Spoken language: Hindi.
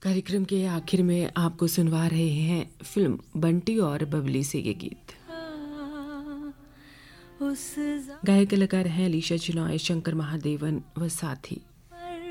कार्यक्रम के आखिर में आपको सुनवा रहे हैं फिल्म बंटी और बबली से ये गीत। गायक कलाकार हैं अलीशा चिनॉय, शंकर महादेवन व साथी।